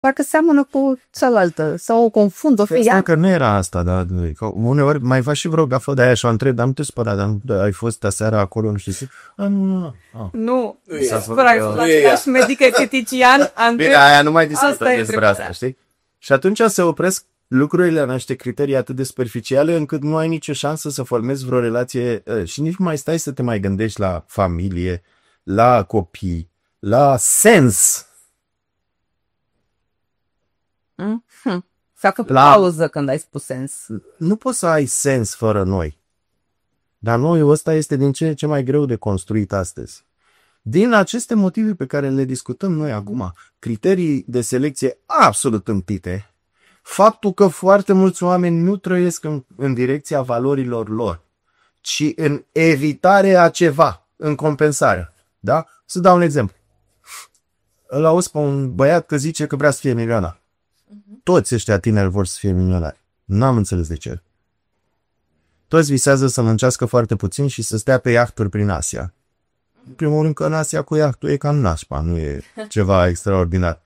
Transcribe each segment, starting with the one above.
parcă seamănă cu cealaltă sau o confund, o fie. Că nu era asta, dar uneori mai faci și vreo gafă de aia și o întreb, dar nu te spăra, dar ai fost aseară acolo, nu știu. Nu, și medic-etician, bine, aia nu mai discută despre asta, știi? Și atunci se opresc lucrurile la niște criterii atât de superficiale încât nu ai nicio șansă să formezi vreo relație și nici nu mai stai să te mai gândești la familie, la copii, la sens. Facă pauză când ai spus sens. Nu poți să ai sens fără noi. Dar noi ăsta este din ce în ce mai greu de construit astăzi. Din aceste motive pe care le discutăm noi acum, criterii de selecție absolut împite, faptul că foarte mulți oameni nu trăiesc în direcția valorilor lor, ci în evitarea ceva, în compensare. Da? Să dau un exemplu. Îl auzi pe un băiat că zice că vrea să fie milionar. Toți ăștia tineri vor să fie milionari. N-am înțeles de ce. Toți visează să muncească foarte puțin și să stea pe iahturi prin Asia. În primul rând că în Asia cu iahtul e cam nașpa, nu e ceva extraordinar.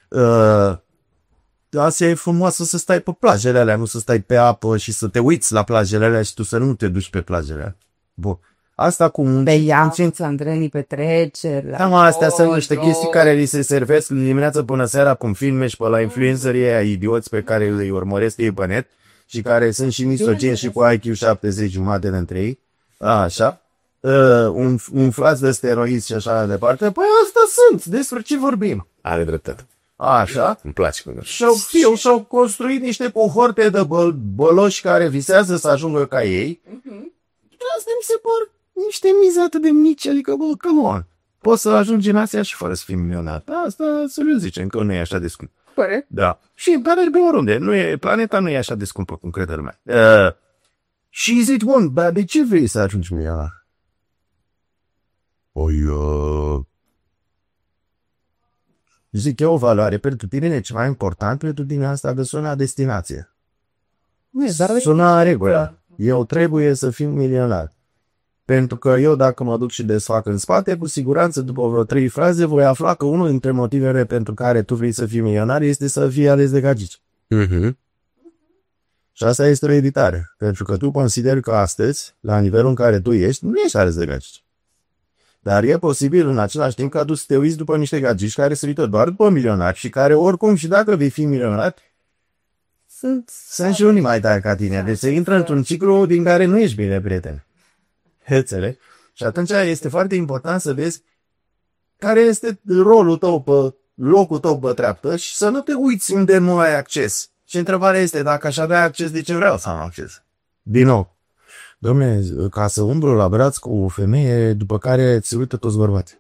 Asia e frumoasă să stai pe plajele alea, nu să stai pe apă și să te uiți la plajele alea și tu să nu te duci pe plajele alea. Bun. Asta cu pe iaht, Andrenii, petreceri. Astea sunt niște chestii care li se servesc dimineața până seara cum filme și pe la influencerii aia idioți pe care îi urmăresc ei pe net și care sunt și misogini și cu IQ 70 jumate dintre ei. Așa. Umflați de steroizi și așa de departe. Păi asta sunt. Despre ce vorbim? Are dreptate. Așa. Îmi place cum și-au construit niște cohorte de băloși care visează să ajungă ca ei. Asta mi se par niște mize atât de mici, adică, come on. Poți să ajungi în Asia și fără să fii milionar. Asta serios zicem că nu e așa de scump. Corect. Da. Și pe oriunde. Planeta nu e așa de scumpă cum crede lumea. Și zici, bun, dar de ce vrei să ajungi milionar? Zic, e o valoare pentru tine, e ceva important pentru tine asta de sună destinație. Sună regulă. Eu trebuie să fiu milionar. Pentru că eu, dacă mă duc și desfac în spate, cu siguranță, după vreo 3 fraze, voi afla că unul dintre motivele pentru care tu vrei să fii milionar este să fii ales de gagici. Și asta este o editare. Pentru că tu consideri că astăzi, la nivelul în care tu ești, nu ești ales de gagici. Dar e posibil în același timp ca tu să te uiți după niște gagici care se uită doar după milionari și care oricum și dacă vei fi milionar, sunt și unii mai tari ca tine. Deci se intră într-un ciclu din care nu ești bine, prieten. Înțelegi? Și atunci este foarte important să vezi care este rolul tău pe locul tău pe treaptă și să nu te uiți unde nu ai acces. Și întrebarea este, dacă aș avea acces, de ce vreau să am acces? Din nou. Dom'le, ca să umblu la braț cu o femeie după care se uită toți bărbații.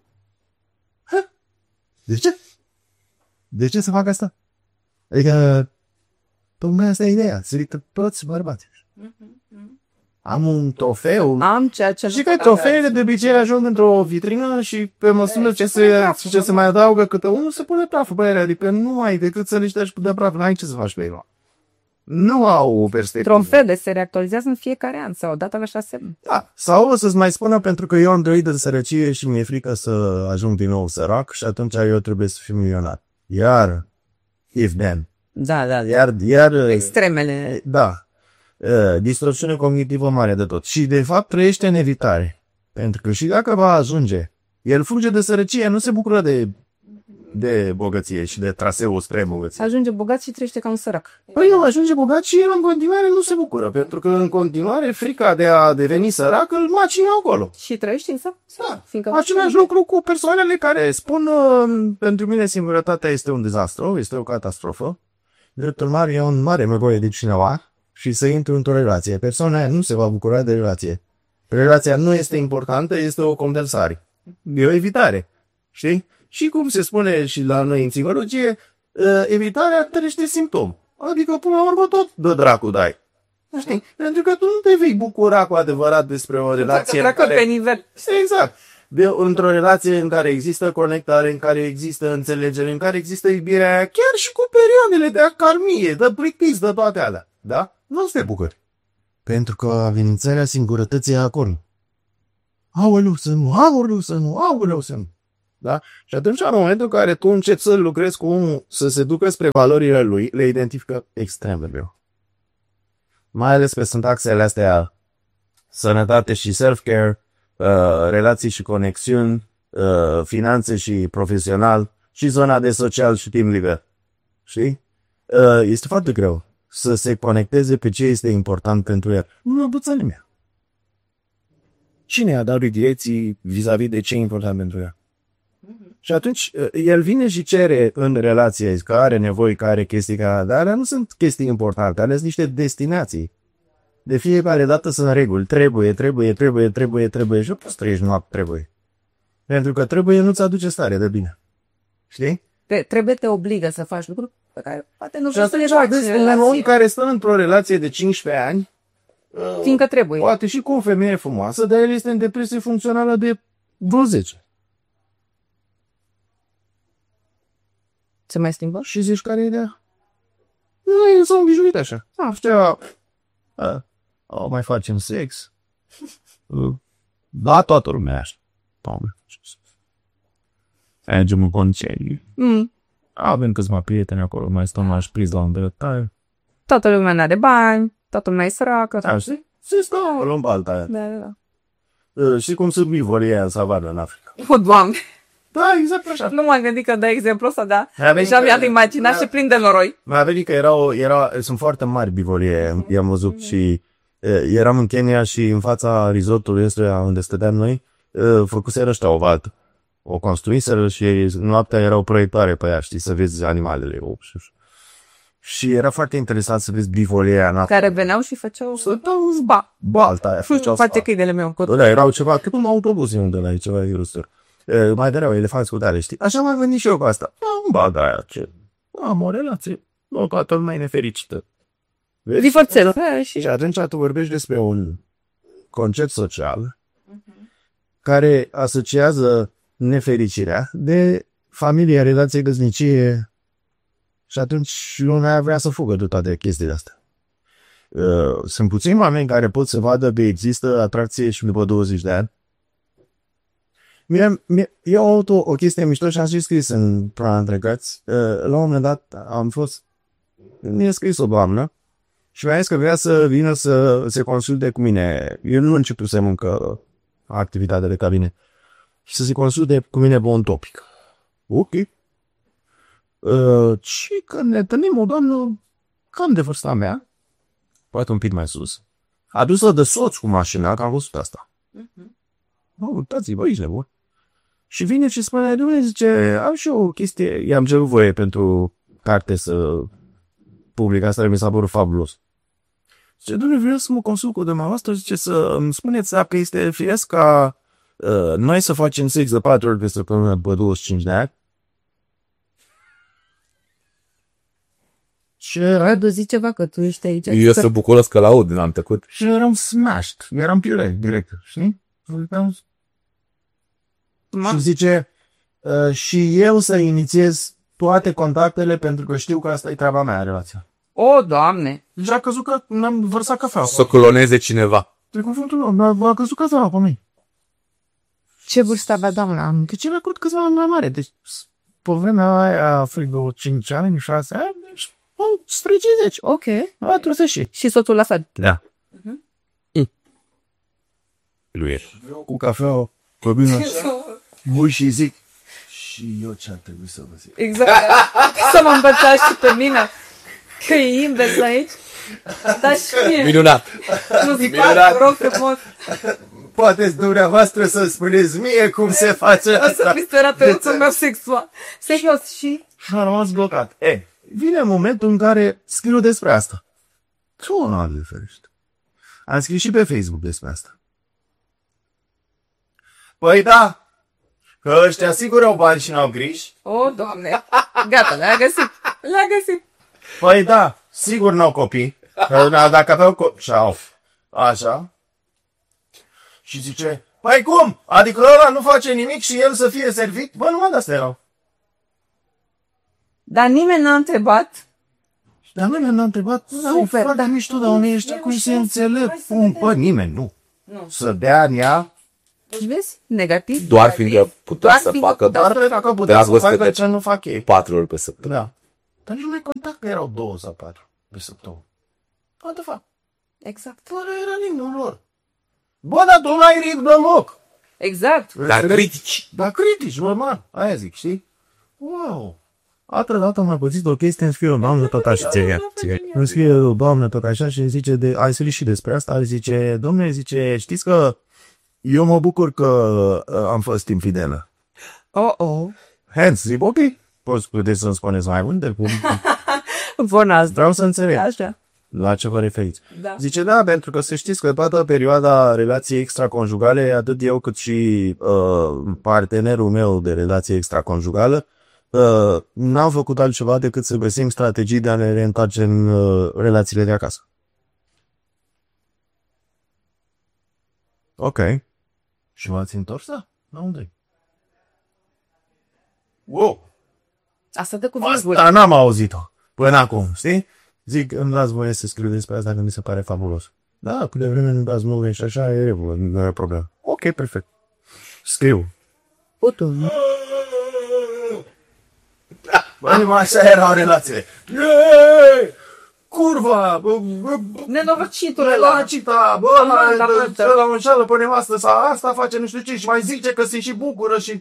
De ce? De ce să fac asta? Adică, tocmai asta e ideea, se uită toți bărbații. Am un trofeu. Am ceea ce... Și că trofeele de obicei ajung într-o vitrină și pe măsură ce se mai adaugă câte unul, se pune praful pe ele. Adică nu ai decât să le ștergi de praf, n-ai ce să faci pe ele. Nu au o perspectivă. Trofeele se reactualizează în fiecare an sau odată la 6 ani. Da. Sau o să-ți mai spună pentru că eu am trăit în sărăcie și mi-e frică să ajung din nou sărac și atunci eu trebuie să fiu milionar. Iar, if then. Da. Iar extremele. Da. Distorsiune cognitivă mare de tot. Și de fapt trăiește în evitare. Pentru că și dacă va ajunge, el fuge de sărăcie, nu se bucură de bogăție și de traseul spre bogăție. Ajunge bogat și trăiește ca un sărac. Păi nu, ajunge bogat și el în continuare nu se bucură, pentru că în continuare frica de a deveni sărac îl macină acolo. Și trăiește în sărac? Da. Același lucru cu persoanele care spun pentru mine singurătatea este un dezastru, este o catastrofă. Drept urmare, e un mare nevoie de cineva și să intru într-o relație. Persoana aia nu se va bucura de relație. Relația nu este importantă, este o compensare. E o evitare. Știi? Și cum se spune și la noi în psihologie, evitarea trăiește simptom. Adică, până la urmă, tot de dracu dai. Știi? Pentru că tu nu te vei bucura cu adevărat despre o relație în care... pe nivel. Exact. Într-o relație în care există conectare, în care există înțelegere, în care există iubirea aia, chiar și cu perioadele de acarmie, de plictis, de toate alea. Da? Nu te bucuri. Pentru că amenințarea singurătății e acolo. Aoleu să nu. Da? Și atunci, în momentul în care tu începi să lucrezi cu unul, să se ducă spre valorile lui, le identifică extrem de greu. Mai ales pe sunt axele astea sănătate și self-care, relații și conexiuni, finanțe și profesional și zona de social și timp liber. Știi? Este foarte greu să se conecteze pe ce este important pentru el. Nu abuță nimeni. Cine i-a dat direcții vis-a-vis de ce e important pentru el? Și atunci el vine și cere în relație că are nevoie, că are chestii, dar alea nu sunt chestii importante, alea sunt niște destinații. De fiecare dată sunt reguli. Trebuie și nu poți trăiești noapte, trebuie. Pentru că trebuie nu-ți aduce stare de bine. Știi? Te obligă să faci lucruri pe care poate nu și atunci un om care stă într-o relație de 15 ani, fiindcă trebuie. Poate și cu o femeie frumoasă, dar el este în depresie funcțională de vreo 10. Se mai schimbă? Și zici care e ideea? Nu, s-au obișnuit așa. Mai facem sex. Da, toată lumea așa. Doamne. Mergem în concediu. Avem câțiva prieteni acolo, mai stăm la șpriz la îndreptare. Toată lumea nu are bani, toată lumea e săracă. Da, știi? Se stau în balta aia. Da. Știi cum sunt bivolii aia în savană în Africa? O, Doamne! Da, exact așa. Nu m-am gândit că dai exemplu ăsta, da. Deja mi-am imaginat și plin de noroi. Mi-a venit că sunt foarte mari bivolie, i-am văzut și eram în Kenya și în fața resortului ăsta unde stăteam noi, făcuseră ăștia o vadă. O construiseră și noaptea era o proiectoare pe ea, știi, să vezi animalele. Și era foarte interesant să vezi bivolie aia. Care veneau și făceau balta aia. Face câinele meu. Da, erau ceva, cât un autobuz de la ei, ceva virusuri. Mai dereau elefanți cu tare, știi? Așa m-am gândit și eu cu asta. Balta aia, ce? Am o relație. O toată lumea e nefericită. Divorțelul. Și atunci tu vorbești despre un concept social care asociază nefericirea de familie, relație, căsnicie și atunci lumea vrea să fugă de toate chestiile astea. Sunt puțini oameni care pot să vadă că există atracție și după 20 de ani. Eu am o chestie mișto și am și scris în programa Întregați. La un moment dat mi-a scris o doamnă și mi-a zis că vrea să vină să se consulte cu mine. Eu nu începusem încă activitatea de cabinet. Și să se consulte cu mine pe un topic. Ok. Și când ne întâlnim o doamnă cam de vârsta mea, poate un pic mai sus, adusă de soț cu mașina, că am văzut asta. Uitați-vă, aici nebun. Și vine și spune, Dumnezeu, zice, am și o chestie, i-am cerut voie pentru carte să public, asta mi s-a părut fabulos. Zice, Dumnezeu, vreau să mă consult cu dumneavoastră, zice, să îmi spuneți dacă este firesc ca noi să facem sex de 4 ori pe săptămână pe 25 de ani. Și Radu, zici ceva că tu ești aici. Eu sunt bucuros că l-aud din am trecut. Și eram smashed, eram piure, direct, știi? Și zice, și eu să inițiez toate contactele pentru că știu că asta e treaba mea, relația. O, Doamne! Deci a căzut că n-am vărsat cafea. Să cloneze cineva. De cuvântul meu, a căzut cafea pe mine. Ce vârstă avea doamna? Că ceva cu câțiva ani mai mare. Deci, pe vremea aia, frigă, 5 ani, 6 ani, deci, spre 50. Ok. 40 și. Și soțul la fel. Da. Lui e. Cu cafea, pe bine, bui și zic, și eu ce ar trebui să vă zic? Exact. Să mă învățați și pe mine. Că e invers aici. Dar și mie. Minunat. Nu zic, vă rog frumos. Poate dumneavoastră să spuneți mie cum se face O să asta. fiți terapeutul meu sexual. Serios și... Și am rămas blocat. Vine momentul în care scriu despre asta. Ce nu de ferește. Am scris și pe Facebook despre asta. Păi da, că ăștia sigur au bani și n-au griji. O, Doamne. Gata, le-a găsit. Le-a găsit. Păi da, sigur n-au copii. Că dacă aveau copii, și-au. Așa. Și zice, păi cum? Adică ăla nu face nimic și el să fie servit? Bă, numai de-astea erau. Dar nimeni n-a întrebat. Dar nimeni n-a întrebat, Super, foarte mișto, dar unii ăștia cum se înțeleg. Bă, nimeni, nu. Să dea în ea Vezi? Negativ. Doar fiindcă putea Doar să fiindcă facă putea Dar dacă Dar putea ați să văzut facă că ce nu fac ei. 4 ori pe săptămână. Da. Dar nici nu mai conta că erau 2 sau 4 pe săptămână. What the fuck? Exact. Fără era nimeni lor. Bă, dar tu n-ai ritm deloc. Exact. Dar critici. Dar critici, normal. Aia zic, știi? Wow. Altă dată am mai pățit o chestie în film, doamne, tot așa. Îmi scrie, doamne, tot așa și zice, ai scris și despre asta, zice, domne, zice, știți că eu mă bucur că am fost infidelă. Oh. Hence, zic, ok, puteți să-mi spuneți mai multe? Bună asta. Vreau să înțeleg. Așa. La ce vă referiți? Da. Zice, da, pentru că să știți că toată perioada relației extraconjugale, atât eu cât și partenerul meu de relație extraconjugală, n-am făcut altceva decât să găsim strategii de a ne reîntoarce în relațiile de acasă. Ok. Și v-ați întors? Da. La unde? Wow! Asta dă cu virgulă. Asta n-am auzit-o până acum, știi? Zic, îmi dați voie să scriu despre asta că mi se pare fabulos. Da, cât de vreme îmi dați nume și așa, e regulă, nu e problemă. Ok, perfect. Scriu. Putul. Băi, așa erau relațiile. Curva! Nenorocitul ăla. Relacita! Bă, Da. la înșeală pe nevastă sau asta face nu știu ce și mai zice că se și bucură și...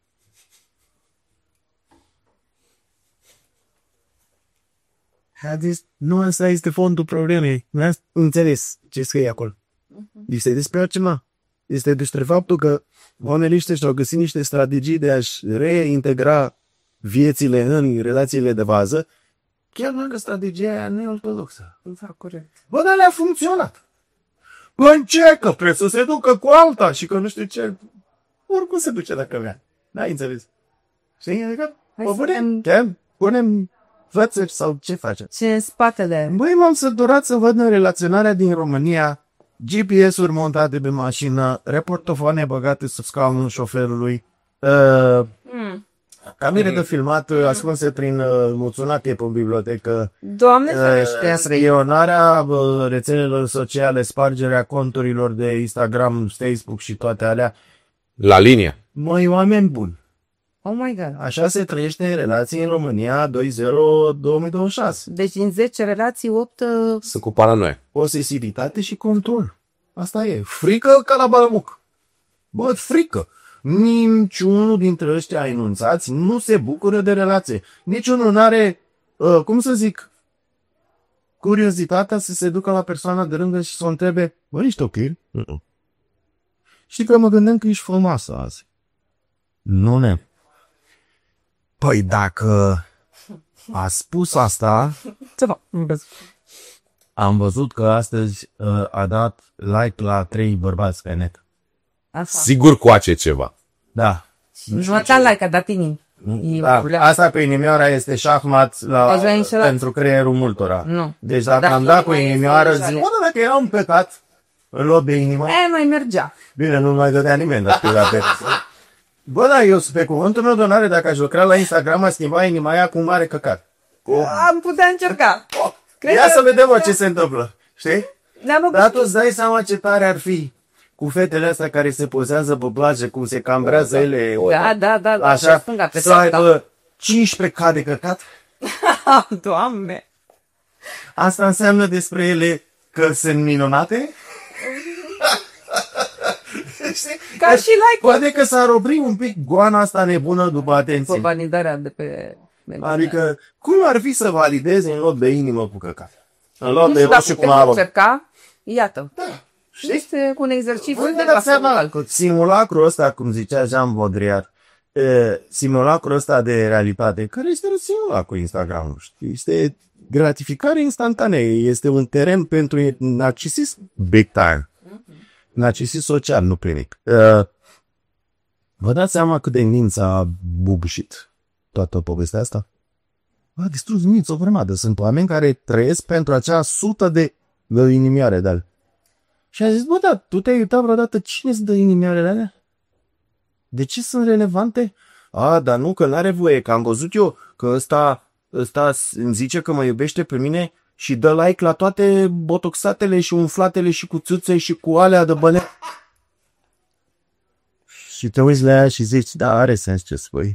A zis, nu asta este fondul problemei. Nu ați înțeles ce scrie acolo. Este despre altceva. Este despre faptul că oamenii ăștia și-au găsit niște strategii de a-și reintegra viețile în relațiile de bază, chiar dacă strategia aia nu e ortodoxă. Da, corect. Bă, dar le-a funcționat. Bă, încercă, trebuie să se ducă cu alta și că nu știu ce. Oricum se duce dacă vrea. N-ai înțeles? Știi? Adică, punem vățări sau ce face? Ce în spatele. Băi, m-am săturat să văd în relaționarea din România GPS-uri montate pe mașină, reportofoane băgate sub scaunul șoferului, camere de filmat ascunse prin muțunate pe bibliotecă, Doamne ferește. spionarea rețelelor sociale, spargerea conturilor de Instagram, Facebook și toate alea. La linie. Măi, oameni buni, Oh my God. așa se trăiește în relații în România 2.0-2026. Deci din 10 relații, 8... Sunt cu paranoia. Posesivitate și control. Asta e. Frică ca la balamuc. Bă, frică. Niciunul dintre ăștia enunțați nu se bucură de relație. Niciunul nu are, cum să zic, curiozitatea să se ducă la persoana de lângă și să o întrebe, bă, ești ok? Știi că mă gândeam că ești frumoasă azi. Nu ne. Păi dacă a spus asta, Ce fac? am văzut că astăzi a dat like la 3 bărbați pe net. Asta. Sigur coace ceva. Da. Nu a dat like, a dat inimi. Da, asta pe inimioara este șahmat Ați vrea înșelat? pentru creierul multora. Nu. Deci dacă Dar am dat cu mai inimioară, este zic, jale. bă, dacă era un păcat în loc de inimă, Mai mergea. bine, nu mai dădea nimeni de la pe. Bă, da, eu pe cuvântul meu de onoare, dacă aș lucra la Instagram, aș schimba inima aia cu un mare căcat. Am putea încerca. Cred Ia că- să vedem ce se întâmplă, știi? Ne-am Dar obișnuit. tu îți dai seama ce tare ar fi cu fetele astea care se pozează pe plajă, cum se cambrează ele, Da. așa, Stânga, pe să dreapta. aibă 15 ca de căcat. Doamne. Asta înseamnă despre ele că sunt minunate? Știi? Ca și like. Poate că s-ar opri un pic goana asta nebună după Pe atenție. validarea de pe... Adică, cum ar fi să valideze în loc de inimă cu căcat? În loc Nu de știu roșu dacă cu putem maror. încerca. Iată. Știi? Este cu un exercițiu Voi de vă dați seama calcul. că simulacrul ăsta, cum zicea Jean Baudrillard, simulacrul ăsta de realitate, care este un simulacru Instagram, știi? Este gratificare instantanee, este un teren pentru narcisism big time. Narcisism social, nu clinic. Vă dați seama cât de minți a bubușit toată povestea asta? A distrus minți o grămadă. Sunt oameni care trăiesc pentru acea sută de inimioare de alea. Și a zis, bă, da, tu te-ai uitat vreodată cine îți dă inimioarele alea? De ce sunt relevante? A, dar nu, că n-are voie, că am văzut eu că ăsta îmi zice că mă iubește pe mine și dă like la toate botoxatele și umflatele și cu țâțe și cu alea de băne. Și te uiți la ea și zici, da, are sens ce spui.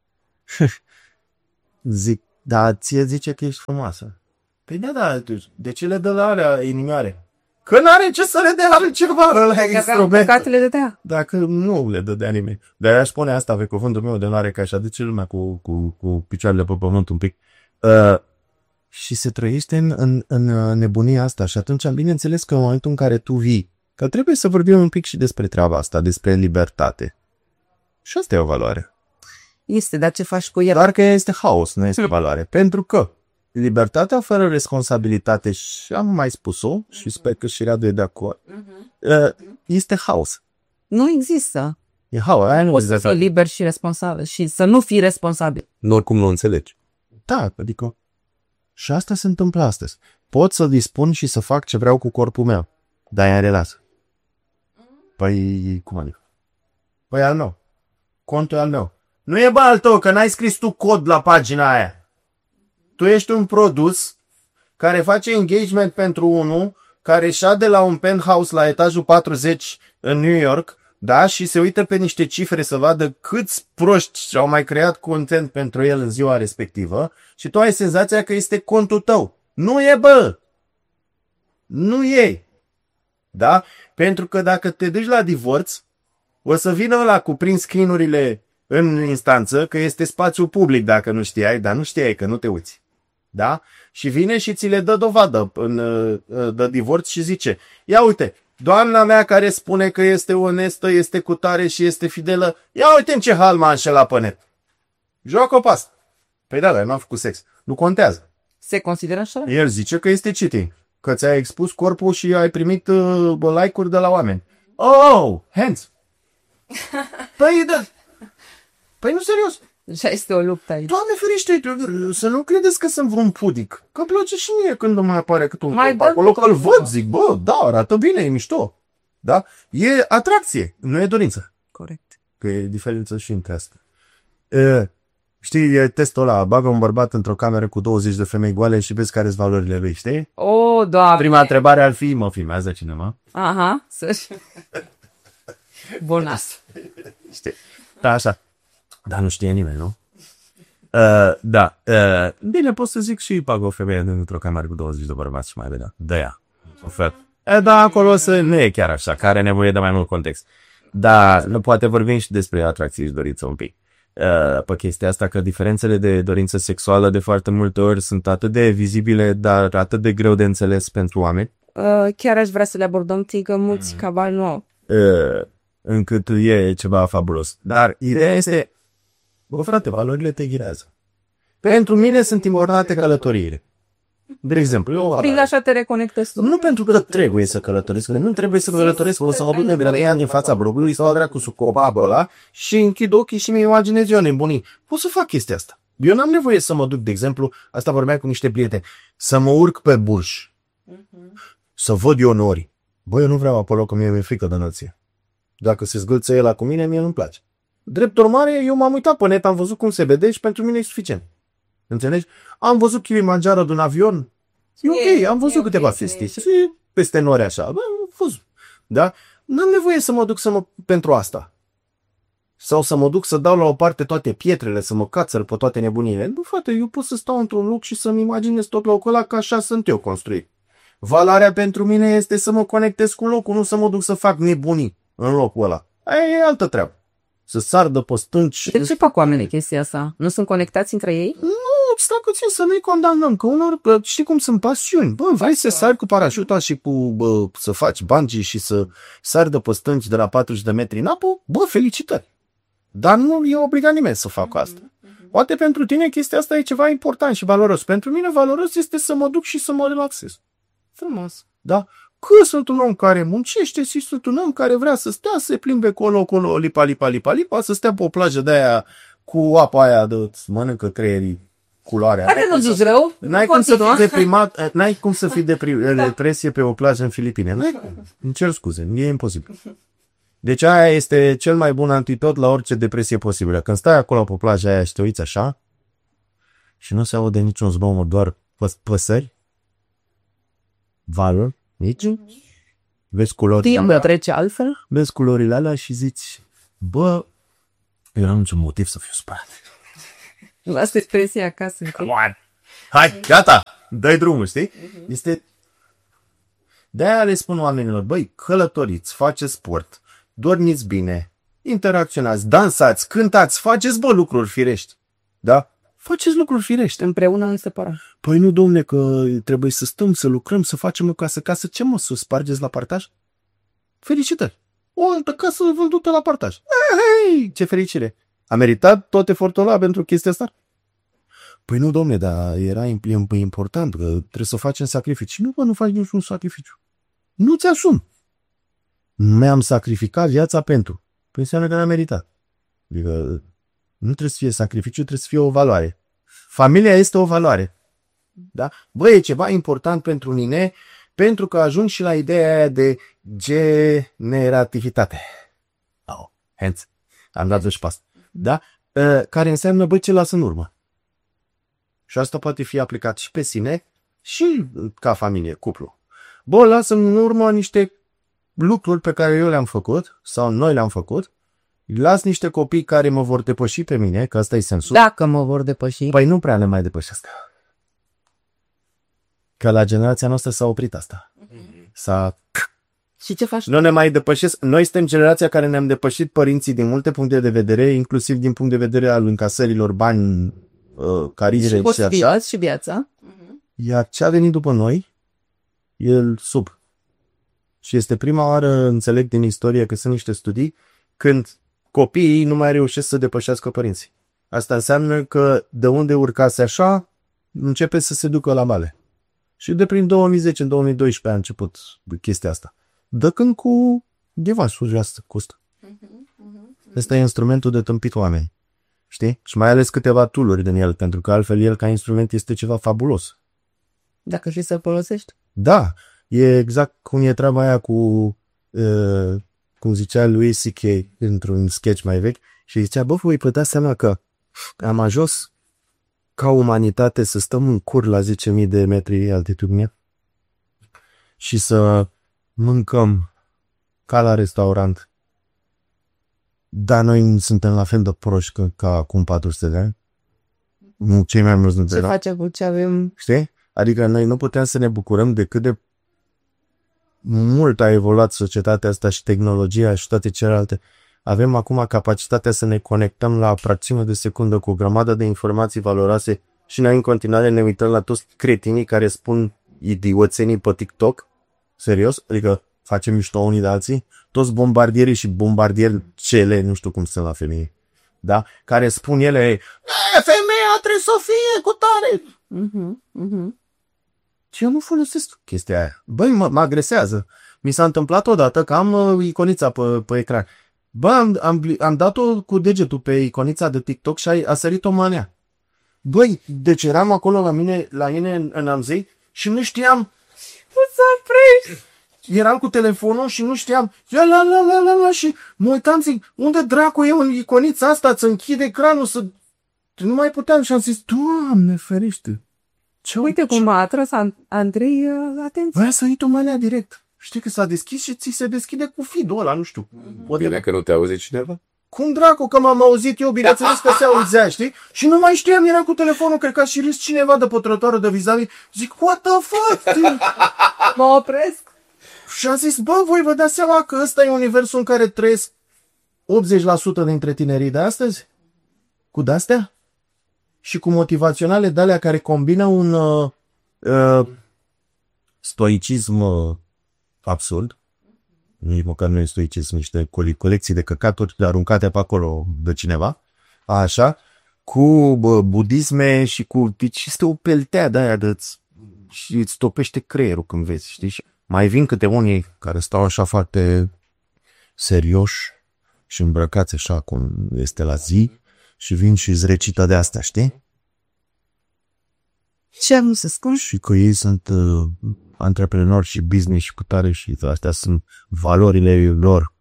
Zic, da, ție zice că ești frumoasă. Păi da, de ce le dă la alea inimioare? Că n-are ce să le dea altceva ăla instrument. Păcatele de dea. Dacă nu le dădea nimeni. Dar aș spune asta pe cuvântul meu de onoare, că așa duce lumea cu picioarele pe pământ un pic. Și se trăiește în nebunia asta. Și atunci, bineînțeles că în momentul în care tu vii, că trebuie să vorbim un pic și despre treaba asta, despre libertate. Și asta e o valoare. Este, dar ce faci cu el? Doar că este haos, nu este valoare. Pentru că libertatea fără responsabilitate, și am mai spus-o, și sper că și Radu e de acord, este haos. Nu există. E haos. Aia nu Poți să fii liber și responsabil și să nu fii responsabil. Nu oricum nu înțelegi. Da, adică și asta se întâmplă astăzi. Pot să dispun și să fac ce vreau cu corpul meu, dar e în relație. Păi, cum adică? Păi al meu. Contul e al meu. Nu e bă al tău, că n-ai scris tu cod la pagina aia. Tu ești un produs care face engagement pentru unul care șade la un penthouse la etajul 40 în New York, da, și se uită pe niște cifre să vadă câți proști au mai creat content pentru el în ziua respectivă și tu ai senzația că este contul tău. Nu e, bă! Nu e! Da? Pentru că dacă te duci la divorț, o să vină ăla cu print screen-urile în instanță, că este spațiu public dacă nu știai, dar nu știai că nu te uiți. Da? Și vine și ți le dă dovadă de divorț și zice, ia uite, doamna mea care spune că este onestă, este cutare și este fidelă, ia uite în ce hal m-a înșelat pe net. Joacă-o pe asta. Păi da, dar nu a făcut sex. Nu contează. Se consideră așa? El zice că este cheating, că ți-ai expus corpul și ai primit like-uri de la oameni. Oh, hands! Păi da. Păi nu, serios. Așa este o luptă aici. Doamne ferește, să nu credeți că sunt vreun pudic. Că îmi place și mie când mai apare cât un corp acolo, că îl văd, zic, bă, da, arată bine, e mișto. Da? E atracție, nu e dorință. Corect. Că e diferență și între asta. Știi, e testul ăla, bagă un bărbat într-o cameră cu 20 de femei goale și vezi care-s valorile lui, știi? O, Doamne. Prima întrebare ar fi, mă filmează cineva? Aha, să-și... Bonas. Știi? Da, așa. Dar nu știe nimeni, nu? Da. Bine, pot să zic și bag o femeie într-o cameră cu 20 de bărbați și mai vedea. De ea. Da, acolo nu e chiar așa, că are nevoie de mai mult context. Dar poate vorbim și despre atracție și dorință un pic. Pe chestia asta, că diferențele de dorință sexuală de foarte multe ori sunt atât de vizibile, dar atât de greu de înțeles pentru oameni. Chiar aș vrea să le abordăm, că mulți cabali nu au. Încât e ceva fabulos. Dar ideea este, bă, frate, valorile te ghirează. Pentru mine sunt importante călătoriile. De exemplu, eu Prin așa te reconectezi tu. nu pentru că trebuie să călătoresc, nu trebuie să călătoresc, o să mă pun ea din fața blogului sau dracu cu copabă ăla și închid ochii și mi imaginez eu nebunii. Pot să fac chestia asta. Eu n-am nevoie să mă duc, de exemplu, asta vorbeam cu niște prieteni, să mă urc pe Burj, să văd eu nori. Bă, eu nu vreau acolo, că mi-e frică de înălțime. Dacă se zgâlță el cu mine, mie nu-mi place. Drept urmare, eu m-am uitat pe net, am văzut cum se vede și pentru mine e suficient. Înțelegi? Am văzut Kilimanjaro din avion. E ok, am văzut câteva chestii. Peste nori așa. Bă, am văzut. Da? N-am nevoie să mă duc pentru asta. Sau să mă duc să dau la o parte toate pietrele, să mă cațăr pe toate nebunile. Nu, frate, eu pot să stau într-un loc și să-mi imaginez tot locul ăla, că așa sunt eu construit. Valoarea pentru mine este să mă conectez cu locul, nu să mă duc să fac nebunii în locul ăla. Aia e altă treabă. Să sar de pe stânci. De ce fac oamenii chestia asta? Nu sunt conectați între ei? Nu, stai puțin să nu-i condamnăm, că unor, știi cum sunt pasiuni. Bă, vrei să sari cu parașuta și cu, să faci bungee și să sari de pe stânci de la 40 de metri în apă, bă, felicitări. Dar nu e obligat nimeni să facă asta. Poate pentru tine chestia asta e ceva important și valoros. Pentru mine valoros este să mă duc și să mă relaxez. Frumos. Da? Că sunt un om care muncește și sunt un om care vrea să stea, să se plimbe colo, lipa, să stea pe o plajă de aia cu apa aia de mănâncă creierii culoarea. Care nu zici rău? N-ai cum să fii deprimat, n-ai cum să fii depresie pe o plajă în Filipine. Îmi cer scuze, e imposibil. Deci aia este cel mai bun antidot la orice depresie posibilă. Când stai acolo pe plaja aia și te uiți așa și nu se aude niciun zgomot, doar păsări, valuri, nici, vezi culori, Timpul trece altfel? vezi culorile alea și zici, Bă, eu n-am niciun motiv să fiu spărat. Lasă expresia acasă. Hai, gata, dai drumul, știi? Este... De-aia le spun oamenilor, băi, călătoriți, faceți sport, dormiți bine, interacționați, dansați, cântați, faceți, bă, lucruri firești. Da? Faceți lucruri firești. Împreună în separat. Păi nu, domne, că trebuie să stăm, să lucrăm, să facem o casă. Ce mă, să o spargeți la partaj? Felicitări! O altă casă vândută la partaj. Hei, ce fericire! A meritat tot efortul ăla pentru chestia asta? Păi nu, domne, dar era important, că trebuie să facem sacrificii. Nu, bă, nu faci niciun sacrificiu. Nu ți-asum. Mi-am sacrificat viața pentru. Păi înseamnă că n-am meritat. Adică nu trebuie să fie sacrificiu, trebuie să fie o valoare. Familia este o valoare. Da? Bă, e ceva important pentru mine, pentru că ajung și la ideea aia de generativitate. Hence, am dat și pas. Da? Care înseamnă, bă, ce lasă în urmă. Și asta poate fi aplicat și pe sine și ca familie, cuplu. Bă, lasă în urmă niște lucruri pe care eu le-am făcut sau noi le-am făcut. Las niște copii care mă vor depăși pe mine, că asta e sensul. Dacă mă vor depăși. Păi nu prea le mai depășesc. Că la generația noastră s-a oprit asta. Și ce faci? Nu ne mai depășesc. Noi suntem generația care ne-am depășit părinții din multe puncte de vedere, inclusiv din punct de vedere al încasărilor bani, cariere și așa. Și viața. Iar ce a venit după noi, el sub. Și este prima oară, înțeleg din istorie, că sunt niște studii, când copiii nu mai reușesc să depășească părinții. Asta înseamnă că de unde urcase așa, începe să se ducă la male. Și de prin 2010, în 2012 a început chestia asta. Dă când cu device-uri astea costă. Ăsta e instrumentul de tâmpit oameni. Știi? Și mai ales câteva tool-uri din el, pentru că altfel el ca instrument este ceva fabulos. Dacă știi să-l folosești. Da, e exact cum e treaba aia cu, cum zicea lui C.K. într-un sketch mai vechi, și zicea, bă, voi putea seama că am ajuns ca umanitate să stăm în cur la 10.000 de metri altitudine și să mâncăm ca la restaurant. Dar noi suntem la fel de proști ca acum 400 de ani. Nu, cei mai mulți nu Ce facem cu ce avem? Știi? Adică noi nu putem să ne bucurăm de cât de mult a evoluat societatea asta și tehnologia și toate celelalte. Avem acum capacitatea să ne conectăm la fracțiune de secundă cu o grămadă de informații valoroase și noi în continuare ne uităm la toți cretinii care spun idioțenii pe TikTok. Serios? Adică facem mișto unii de alții. Toți bombardierii și bombardiercele, nu știu cum sunt la femei, da? Care spun ele, femeia trebuie să fie cu tare. Și eu nu folosesc chestia aia. Băi, mă agresează. Mi s-a întâmplat odată că am iconița pe ecran. Bă, am dat-o cu degetul pe iconița de TikTok și a sărit o manea. Băi, deci eram acolo la mine în Amzei și nu știam. Nu să oprești! Eram cu telefonul și nu știam. Și mă uitam, zic, unde dracu e în iconița asta? Îți închide ecranul să... Nu mai puteam și am zis, Doamne ferește. Uite cum a atras Andrei atenție. Băi, a sărit o manea direct. Știi că s-a deschis și ți se deschide cu feed-ul ăla, nu știu. Bine că nu te auzi cineva? Cum dracu că m-am auzit eu, bineînțeles că se auzea, știi? Și nu mai știam, eram cu telefonul, cred că a și râs cineva de pe trotuară de vis-a-vis. Zic, what the fuck? Mă opresc. Și am zis, bă, voi vă dați seama că ăsta e universul în care trăiesc 80% dintre tinerii de astăzi? Cu de-astea? Și cu motivaționale de-alea care combină un stoicism absurd. Nici măcar nu e stoicism, niște colecții de căcaturi aruncate pe acolo de cineva. Așa. Cu budisme și cu... Deci este o peltea de-aia și îți topește creierul când vezi, știi? Și mai vin câte unii care stau așa foarte serioși și îmbrăcați așa cum este la zi și vin și îți recită de astea, știi? Ce am să spun? Și că ei sunt antreprenori și business și putare și astea sunt valorile lor.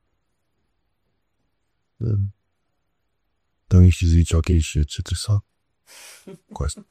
Dă-mi și zici, ok, și ce trebuie să fac cu asta?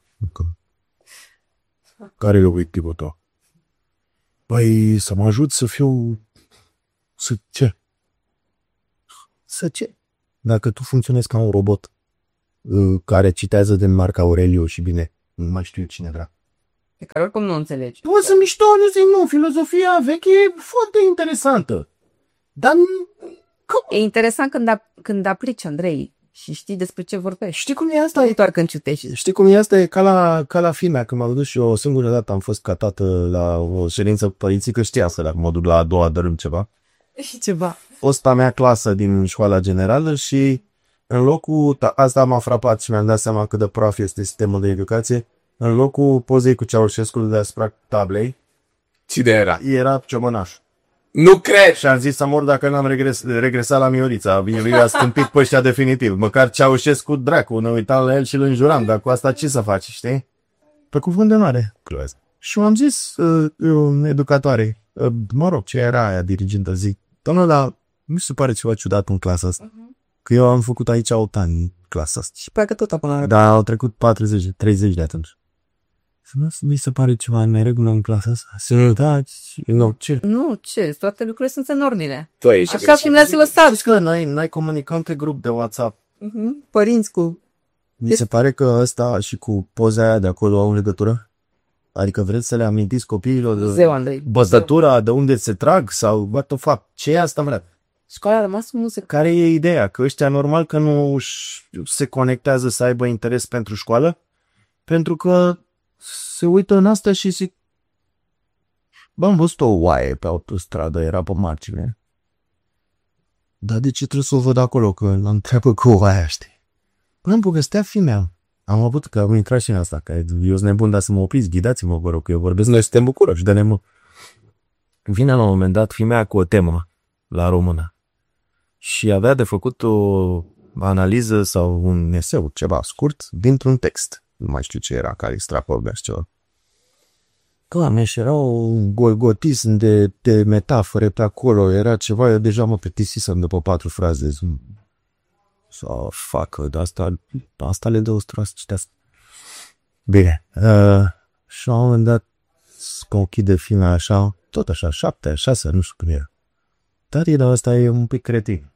Care e obiectivul tău? Păi să mă ajut să fiu... Să ce? Să ce? Dacă tu funcționezi ca un robot care citează de Marc Aureliu și bine, nu mai știu cine vrea. Pe care oricum nu înțelegi. Tu să mișto, nu zic nu, filozofia veche e foarte interesantă. Dar E interesant când aplici, Andrei, și știi despre ce vorbești. știi cum e asta? E Doar când citești. Știi cum e asta? E ca la filme. Când m-am dus și eu o singură dată am fost catată la o ședință părinții, că știa să mă duc la a doua dărâm ceva. Ceva. Fosta mea clasă din școala generală și în locul, asta m-a frapat și mi-am dat seama cât de praf este sistemul de educație, în locul pozei cu Ceaușescu deasupra tablei, Cine era? era ciomănaș. Nu cred! Și am zis să mor dacă n-am regresat la Miorița. El i-a stâmpit pe ăștia definitiv. Măcar Ceaușescu, dracu, ne uitam la el și îl înjuram, dar cu asta ce să faci, știi? Pe cuvânt de onoare. Și am zis educatoarei, mă rog, ce era aia dirigintă, zic, doamnă, dar mi se pare ceva ciudat în clasa asta. Că eu am făcut aici 8 ani în clasa asta. Și parcă tot apă. Dar au trecut 30 de atunci. Mi se pare ceva în neregulă în clasa asta? Ce? Nu, ce? Toate lucrurile sunt în ordine. Tu ai ieșit. Așa cum le-ați lăsat. Zici că n-ai comunicat pe grup de WhatsApp. Părinți cu... Mi se pare că ăsta și cu poza aia de acolo au legătură? Adică vreți să le amintiți copiilor de Zeu, Andrei. băzătura, de unde se trag sau what the fuck? Ce e asta, mă? Școala de masă nu se... Care e ideea? Că ăștia normal că nu se conectează să aibă interes pentru școală? Pentru că se uită în asta și zic, bă, am văzut o oaie pe autostradă, era pe margine. Dar de ce trebuie să o văd acolo? Că l-am întreabă cu oaia, știi? Până îmi povestea fimea. Am avut că am intrat și în asta, că eu sunt nebun, dar să mă opriți, ghidați-mă, vă rog, că eu vorbesc, noi suntem bucuroși de nemă. Vine la un moment dat fimea cu o temă la română și avea de făcut o analiză sau un eseu, ceva scurt, dintr-un text. Nu mai știu ce era, care extrapolea și ceva. Doamne, și era un golgotism de metafore pe acolo, era ceva, eu deja mă plictisisem după 4 fraze. Să facă, de asta le dă o stroasă citească. Bine, și la un moment dat că închide filmul așa, tot așa, 7, 6, nu știu cum era. Dar ăsta e un pic cretin.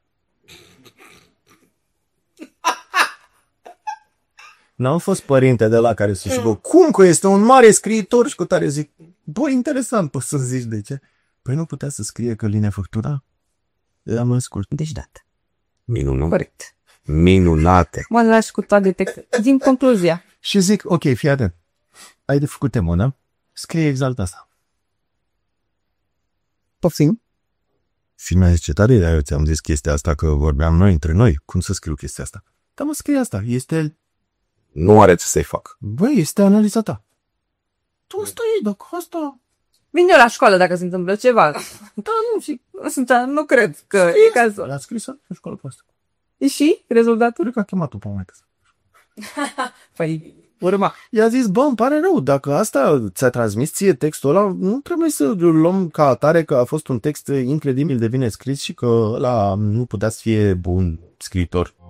N-am fost părinte de la care să zic, cum că este un mare scriitor și cu tare zic, bă, interesant, poți să zici de ce? Păi nu putea să scrie că linia făctura? Am ascult. Deci dat. Minunat. Corect. Minunate. Mă lași cu toate textele. Din concluzia. Și zic, ok, fii atent. Ai de făcut temă, da? Scrie exact asta. Poftim? Filmea zice, tare, dar eu ți-am zis chestia asta că vorbeam noi între noi. Cum să scriu chestia asta? Dar mă, scrie asta. Este... Nu are ce să-i fac. Băi, este analiza ta. Tu asta e, dacă asta... Vin eu la școală dacă se întâmplă ceva. Da, nu, și nu cred că e cazul. L-a scris în școală pe asta. Și rezultatul? Cred că a chemat-o pe maică. Păi, urma. I-a zis, bă, îmi pare rău, dacă asta ți-a transmis ție textul ăla, nu trebuie să luăm ca atare că a fost un text incredibil de bine scris și că ăla nu putea să fie bun scriitor.